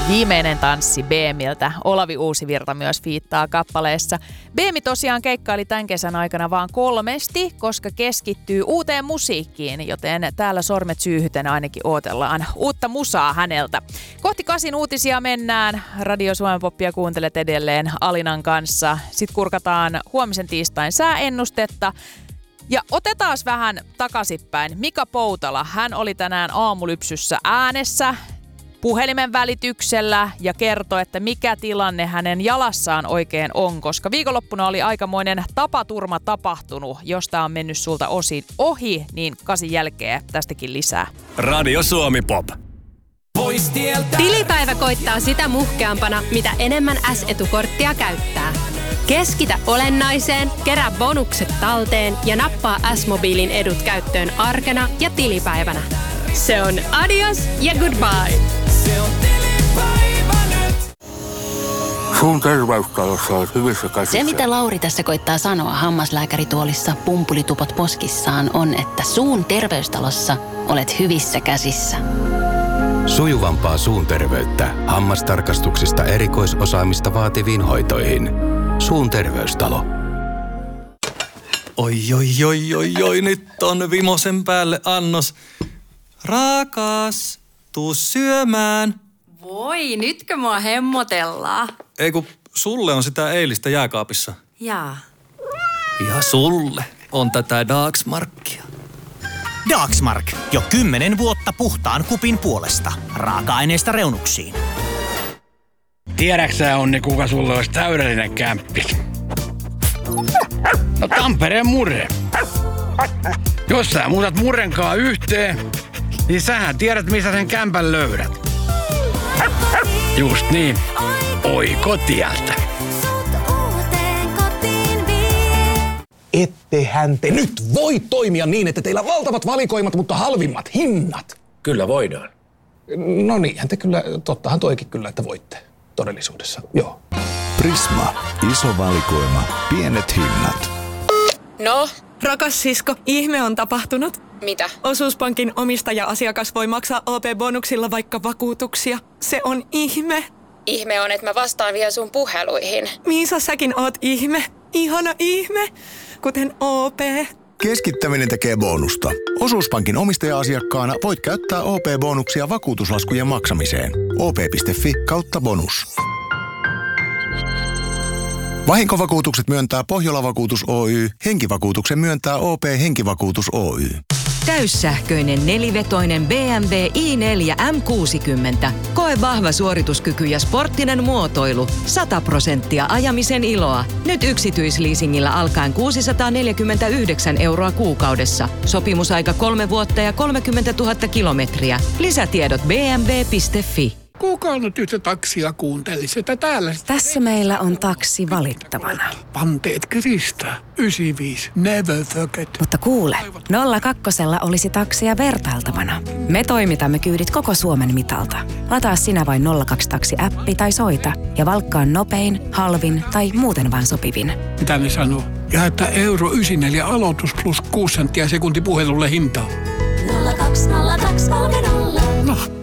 Viimeinen tanssi BMiltä. Olavi Uusivirta myös fiittaa kappaleessa. BM tosiaan keikkaili tämän kesän aikana vaan 3, koska keskittyy uuteen musiikkiin, joten täällä sormet syyhyten ainakin odotellaan uutta musaa häneltä. Kohti 8 uutisia mennään. Radio Suomen Poppia kuuntelet edelleen Alinan kanssa. Sitten kurkataan huomisen tiistain sääennustetta. Ja otetaan vähän takaisinpäin. Mika Poutala, hän oli tänään aamulypsyssä äänessä puhelimen välityksellä ja kertoi, että mikä tilanne hänen jalassaan oikein on, koska viikonloppuna oli aikamoinen tapaturma tapahtunut. Jos tää on mennyt sulta osin ohi, niin 8 jälkeen tästäkin lisää. Radio Suomi Pop. Tilipäivä koittaa sitä muhkeampana, mitä enemmän S-etukorttia käyttää. Keskitä olennaiseen, kerää bonukset talteen ja nappaa S-mobiilin edut käyttöön arkena ja tilipäivänä. Se on adios ja goodbye. Se on tilipäivä nyt. Suun terveystalossa olet hyvissä käsissä. Se, mitä Lauri tässä koittaa sanoa hammaslääkärituolissa pumpulitupot poskissaan, on, että suun terveystalossa olet hyvissä käsissä. Sujuvampaa suun terveyttä hammastarkastuksista erikoisosaamista vaativiin hoitoihin. Suun terveystalo. Oi, nyt on vimosen päälle annos. Rakas, tuu syömään. Voi, nytkö mua hemmotellaan? Ei kun sulle on sitä eilistä jääkaapissa. Jaa. Ja sulle on tätä Dagsmarkia. Dagsmark. Jo 10 vuotta puhtaan kupin puolesta. Raaka-aineista reunuksiin. Tiedäksä, Onni, kuka sulle olisi täydellinen kämppi? No Tampereen Murre. Jos sä muutat Murrenkaa yhteen, niin sähän tiedät, missä sen kämpän löydät. Just niin. Oikotieltä. Ettehän te nyt voi toimia niin, että teillä on valtavat valikoimat, mutta halvimmat hinnat. Kyllä voidaan. No niinhän te kyllä, tottahan toikin kyllä, että voitte todellisuudessa, joo. Prisma. Iso valikoima. Pienet hinnat. No? Rakas sisko, ihme on tapahtunut. Mitä? Osuuspankin omistaja-asiakas voi maksaa OP-bonuksilla vaikka vakuutuksia. Se on ihme. Ihme on, että mä vastaan vielä sun puheluihin. Miisa, säkin oot ihme. Ihana ihme. Kuten OP. Keskittäminen tekee bonusta. Osuuspankin omistaja-asiakkaana voit käyttää OP-bonuksia vakuutuslaskujen maksamiseen. op.fi/bonus. Vahinkovakuutukset myöntää Pohjola-vakuutus Oy. Henkivakuutuksen myöntää OP Henkivakuutus Oy. Täyssähköinen nelivetoinen BMW i4 M60. Koe vahva suorituskyky ja sporttinen muotoilu. 100% ajamisen iloa. Nyt yksityisleasingillä alkaen 649 € kuukaudessa. Sopimusaika 3 vuotta ja 30 000 kilometriä. Lisätiedot bmw.fi. Kuka nyt yhtä taksia kuuntelisi, että täällä... Tässä meillä on taksi valittavana. Panteet Krista, 95, never forget. Mutta kuule, 02 olisi taksia vertailtavana. Me toimitamme kyydit koko Suomen mitalta. Lataa sinä vain 02 taksi-appi tai soita ja valkkaa nopein, halvin tai muuten vaan sopivin. Mitä ne sanoo? Ja että €94 aloitus plus 6 senttiä sekunti puhelulle hintaa. 020230. No.